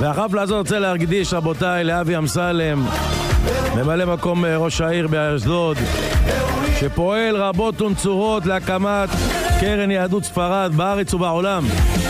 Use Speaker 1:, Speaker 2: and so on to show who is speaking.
Speaker 1: והחפלה הזאת רוצה להקדיש, רבותיי, לאבי אמסלם, ממלא מקום ראש העיר באשדוד, שפועל רבות ונצורות להקמת קרן יהדות ספרד בארץ ובעולם.